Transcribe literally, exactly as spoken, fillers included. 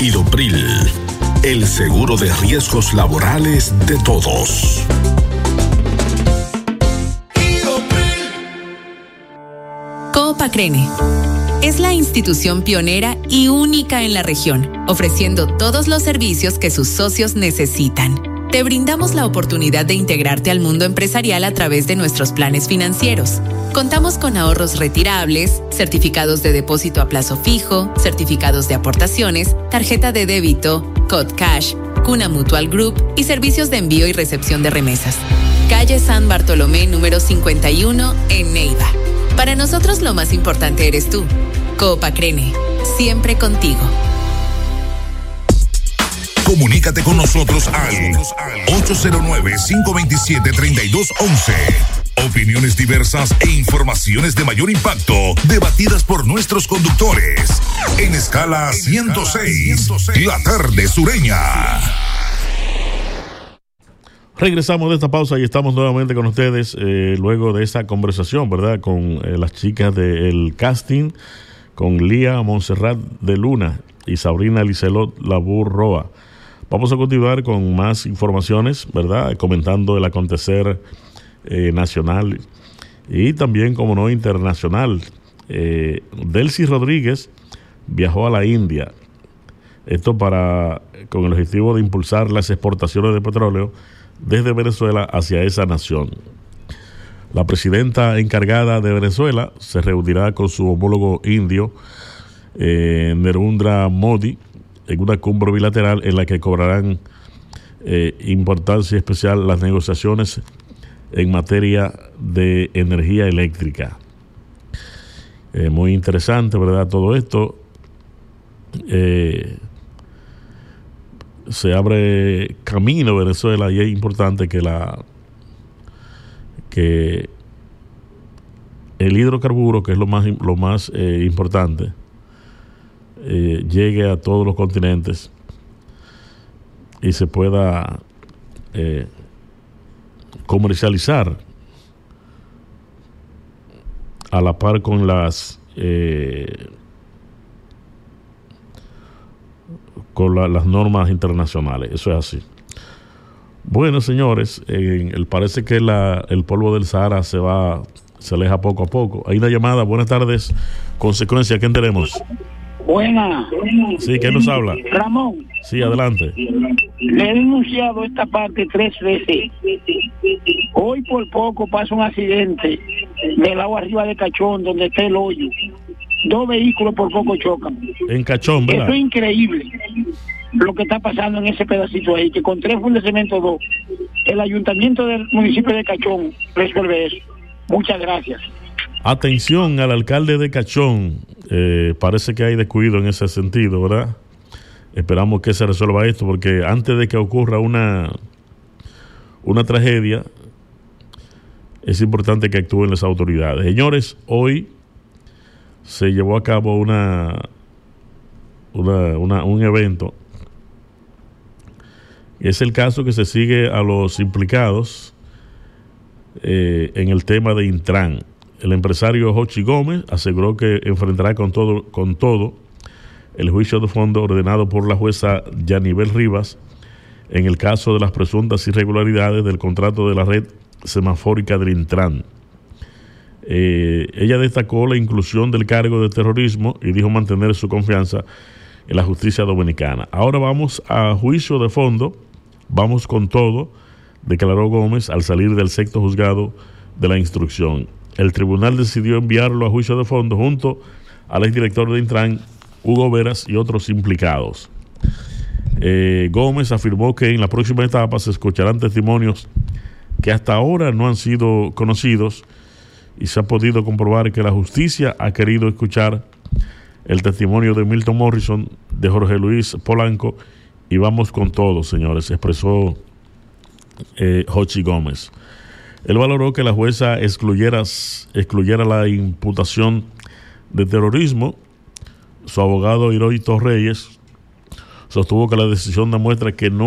Idopril, el seguro de riesgos laborales de todos. Coop Acrene es la institución pionera y única en la región, ofreciendo todos los servicios que sus socios necesitan. Te brindamos la oportunidad de integrarte al mundo empresarial a través de nuestros planes financieros. Contamos con ahorros retirables, certificados de depósito a plazo fijo, certificados de aportaciones, tarjeta de débito, Code Cash, Cuna Mutual Group y servicios de envío y recepción de remesas. Calle San Bartolomé número cincuenta y uno en Neiva. Para nosotros lo más importante eres tú. Coop Acrene, siempre contigo. Comunícate con nosotros al ocho cero nueve, cinco dos siete, tres dos uno uno. Opiniones diversas e informaciones de mayor impacto, debatidas por nuestros conductores. En escala ciento seis, la tarde sureña. Regresamos de esta pausa y estamos nuevamente con ustedes eh, luego de esa conversación, ¿verdad? Con eh, las chicas del casting, con Lía Montserrat de Luna y Sabrina Licelot Labur Roa. Vamos a continuar con más informaciones, ¿verdad? Comentando el acontecer eh, nacional y también, como no, internacional. Eh, Delcy Rodríguez viajó a la India. Esto para con el objetivo de impulsar las exportaciones de petróleo desde Venezuela hacia esa nación. La presidenta encargada de Venezuela se reunirá con su homólogo indio, eh, Narendra Modi, en una cumbre bilateral en la que cobrarán eh, importancia especial las negociaciones en materia de energía eléctrica. Eh, muy interesante, ¿verdad? Todo esto. Eh, se abre camino a Venezuela y es importante que la que el hidrocarburo, que es lo más lo más eh, importante, eh, llegue a todos los continentes y se pueda eh, comercializar a la par con las eh, con la, las normas internacionales. Eso es así. Bueno, señores, eh, el, parece que la, el polvo del Sahara se va, se aleja poco a poco. Hay una llamada. Buenas tardes. Consecuencia, ¿quién tenemos? Buena. Sí, ¿quién nos habla? Ramón. Sí, adelante. Le he denunciado esta parte tres veces. Hoy por poco pasa un accidente del agua arriba de Cachón, donde está el hoyo. Dos vehículos por poco chocan. En Cachón, ¿verdad? Eso es increíble lo que está pasando en ese pedacito ahí, que con tres fundes de cemento dos, el ayuntamiento del municipio de Cachón resuelve eso. Muchas gracias. Atención al alcalde de Cachón. Eh, parece que hay descuido en ese sentido, ¿verdad? Esperamos que se resuelva esto, porque antes de que ocurra una, una tragedia, es importante que actúen las autoridades. Señores, hoy se llevó a cabo una, una, una un evento. Es el caso que se sigue a los implicados eh, en el tema de Intran. El empresario Jochi Gómez aseguró que enfrentará con todo, con todo el juicio de fondo ordenado por la jueza Yanibel Rivas en el caso de las presuntas irregularidades del contrato de la red semafórica del Intran. Eh, ella destacó la inclusión del cargo de terrorismo y dijo mantener su confianza en la justicia dominicana. Ahora vamos a juicio de fondo, vamos con todo, declaró Gómez al salir del sexto juzgado de la instrucción. El tribunal decidió enviarlo a juicio de fondo junto al exdirector de Intran, Hugo Veras, y otros implicados. Eh, Gómez afirmó que en la próxima etapa se escucharán testimonios que hasta ahora no han sido conocidos y se ha podido comprobar que la justicia ha querido escuchar el testimonio de Milton Morrison, de Jorge Luis Polanco, y vamos con todo, señores, expresó eh, Jochi Gómez. Él valoró que la jueza excluyera, excluyera la imputación de terrorismo. Su abogado Hirohito Reyes sostuvo que la decisión demuestra que no